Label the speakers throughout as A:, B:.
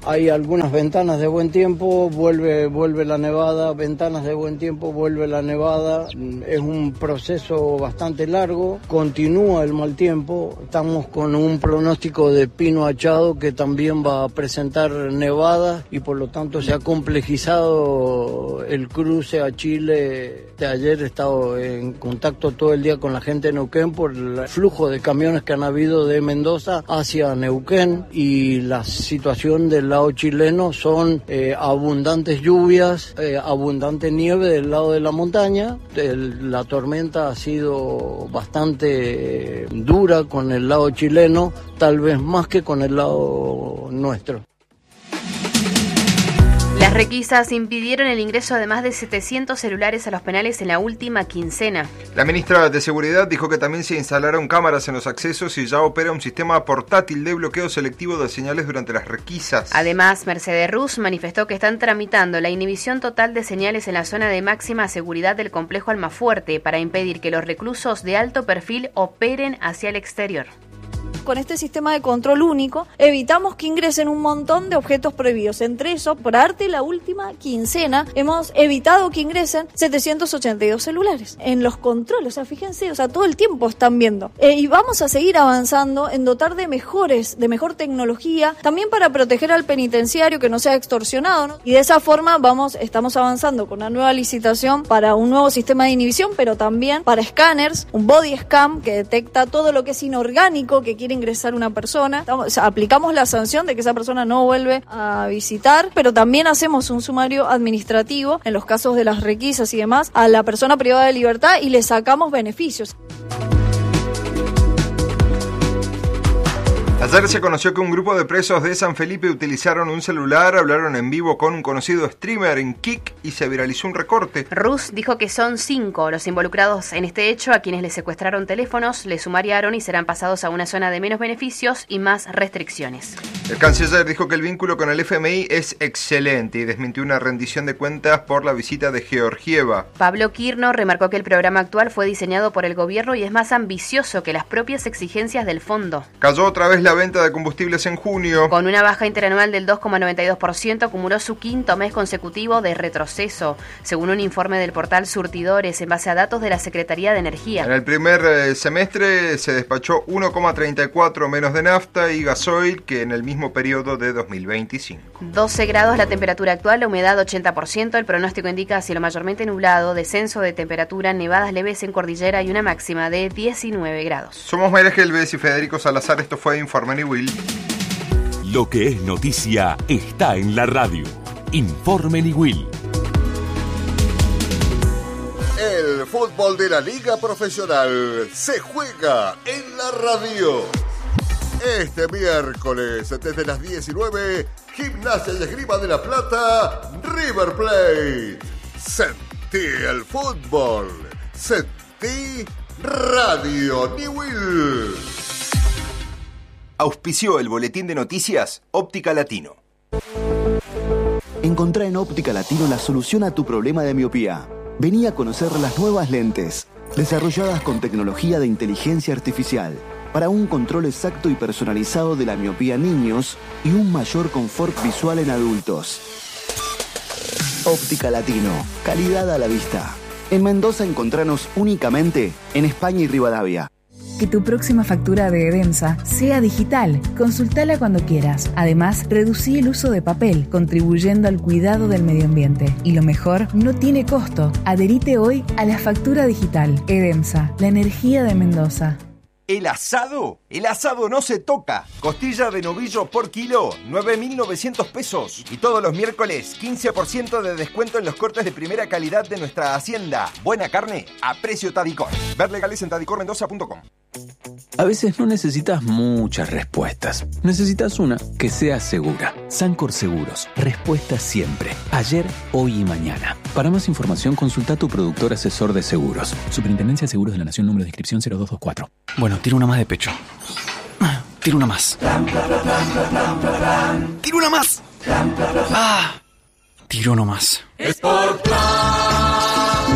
A: hay algunas ventanas de buen tiempo, vuelve la nevada, ventanas de buen tiempo, vuelve la nevada. Es un proceso bastante largo, continúa el mal tiempo, estamos con un pronóstico de pino achado que también va a presentar nevadas y por lo tanto se ha complejizado el cruce a Chile. Ayer he estado en contacto todo el día con la gente de Neuquén por el flujo de camiones que han habido de Mendoza hacia Neuquén, y la situación del lado chileno son abundantes lluvias, abundante nieve del lado de la montaña. La tormenta ha sido bastante dura con el lado chileno, tal vez más que con el lado nuestro.
B: Las requisas impidieron el ingreso de más de 700 celulares a los penales en la última quincena.
C: La ministra de Seguridad dijo que también se instalaron cámaras en los accesos y ya opera un sistema portátil de bloqueo selectivo de señales durante las requisas.
B: Además, Mercedes Ruz manifestó que están tramitando la inhibición total de señales en la zona de máxima seguridad del complejo Almafuerte para impedir que los reclusos de alto perfil operen hacia el exterior.
D: Con este sistema de control único evitamos que ingresen un montón de objetos prohibidos. Entre eso, por arte, la última quincena hemos evitado que ingresen 782 celulares en los controles. O sea, fíjense, todo el tiempo están viendo. Y vamos a seguir avanzando en dotar de mejor tecnología, también para proteger al penitenciario que no sea extorsionado, ¿no? Y de esa forma estamos avanzando con una nueva licitación para un nuevo sistema de inhibición, pero también para escáneres, un body scan que detecta todo lo que es inorgánico que quiere ingresar una persona. Aplicamos la sanción de que esa persona no vuelve a visitar, pero también hacemos un sumario administrativo en los casos de las requisas y demás a la persona privada de libertad y le sacamos beneficios.
C: Ayer se conoció que un grupo de presos de San Felipe utilizaron un celular, hablaron en vivo con un conocido streamer en Kik y se viralizó un recorte.
B: Ruz dijo que son 5 los involucrados en este hecho, a quienes les secuestraron teléfonos, les sumariaron y serán pasados a una zona de menos beneficios y más restricciones.
C: El canciller dijo que el vínculo con el FMI es excelente y desmintió una rendición de cuentas por la visita de Georgieva.
B: Pablo Quirno remarcó que el programa actual fue diseñado por el gobierno y es más ambicioso que las propias exigencias del fondo.
C: Cayó otra vez la venta de combustibles en junio.
B: Con una baja interanual del 2,92%, acumuló su quinto mes consecutivo de retroceso, según un informe del portal Surtidores en base a datos de la Secretaría de Energía.
C: En el primer semestre se despachó 1,34 menos de nafta y gasoil que en el mismo periodo de 2025.
B: 12 grados la temperatura actual, la humedad 80%, el pronóstico indica cielo mayormente nublado, descenso de temperatura, nevadas leves en cordillera y una máxima de 19 grados.
C: Somos Mayra Gelbes y Federico Salazar, esto fue Informe Niwil.
E: Lo que es noticia está en la radio. Informe Niwil.
F: El fútbol de la Liga Profesional se juega en la radio. Este miércoles, desde las 19, Gimnasia y Esgrima de La Plata, River Plate. Sentí el fútbol. Sentí Radio Niwil.
G: Auspició el boletín de noticias Óptica Latino.
H: Encontrá en Óptica Latino la solución a tu problema de miopía. Vení a conocer las nuevas lentes, desarrolladas con tecnología de inteligencia artificial, para un control exacto y personalizado de la miopía en niños y un mayor confort visual en adultos. Óptica Latino, calidad a la vista. En Mendoza encontranos únicamente en España y Rivadavia.
I: Que tu próxima factura de Edemsa sea digital. Consultala cuando quieras. Además, reducí el uso de papel, contribuyendo al cuidado del medio ambiente. Y lo mejor, no tiene costo. Adherite hoy a la factura digital. Edemsa, la energía de Mendoza.
G: ¿El asado? El asado no se toca. Costilla de novillo por kilo, 9.900 pesos. Y todos los miércoles, 15% de descuento en los cortes de primera calidad de nuestra hacienda. Buena carne a precio Tadicor. Ver legales en tadicormendoza.com.
J: A veces no necesitas muchas respuestas. Necesitas una que sea segura. Sancor Seguros. Respuesta siempre. Ayer, hoy y mañana. Para más información, consulta a tu productor asesor de seguros. Superintendencia de Seguros de la Nación, número de inscripción 0224.
K: Bueno, tiro una más de pecho. Tiro una más. Tiro una más. Tiro no más.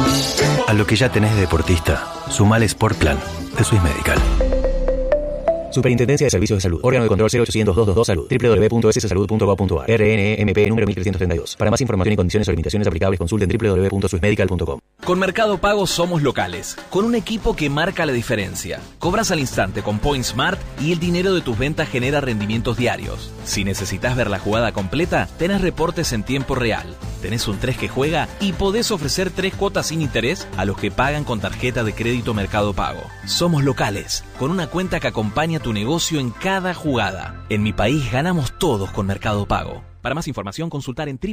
K: A lo que ya tenés de deportista, sumale Sport Plan de Swiss Medical.
L: Superintendencia de Servicios de Salud. Órgano de control 0800-222 Salud. www.sssalud.gov.ar. RNMP número 1332. Para más información y condiciones o limitaciones aplicables, consulten www.swissmedical.com.
M: Con Mercado Pago somos locales, con un equipo que marca la diferencia. Cobras al instante con Point Smart y el dinero de tus ventas genera rendimientos diarios. Si necesitas ver la jugada completa, tenés reportes en tiempo real. Tenés un 3 que juega y podés ofrecer 3 cuotas sin interés a los que pagan con tarjeta de crédito Mercado Pago. Somos locales, con una cuenta que acompaña tu negocio en cada jugada. En mi país ganamos todos con Mercado Pago. Para más información, consultar en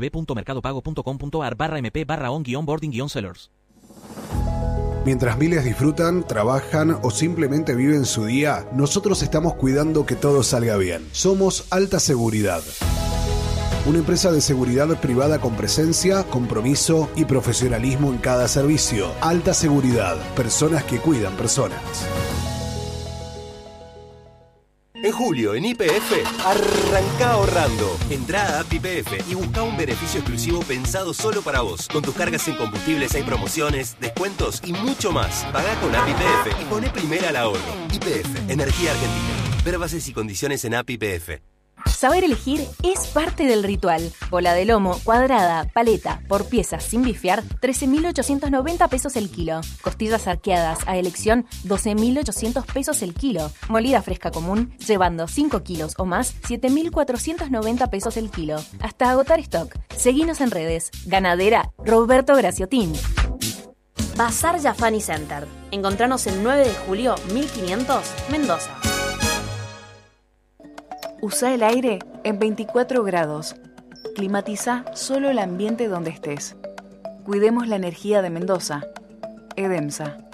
M: www.mercadopago.com.ar/mp/on-boarding-sellers.
N: Mientras miles disfrutan, trabajan o simplemente viven su día, nosotros estamos cuidando que todo salga bien. Somos Alta Seguridad. Una empresa de seguridad privada con presencia, compromiso y profesionalismo en cada servicio. Alta Seguridad. Personas que cuidan personas.
O: En julio, en YPF, arranca ahorrando. Entrá a App YPF y busca un beneficio exclusivo pensado solo para vos. Con tus cargas en combustibles hay promociones, descuentos y mucho más. Pagá con App YPF y poné primera al ahorro. YPF, Energía Argentina. Ver bases y condiciones en App YPF.
P: Saber elegir es parte del ritual. Bola de lomo, cuadrada, paleta, por piezas sin bifear, 13.890 pesos el kilo. Costillas arqueadas a elección, 12.800 pesos el kilo. Molida fresca común, llevando 5 kilos o más, 7.490 pesos el kilo. Hasta agotar stock. Seguinos en redes. Ganadera Roberto Graciotín.
B: Bazar Jafani Center. Encontranos el 9 de julio 1500, Mendoza.
I: Usa el aire en 24 grados. Climatiza solo el ambiente donde estés. Cuidemos la energía de Mendoza. EDEMSA.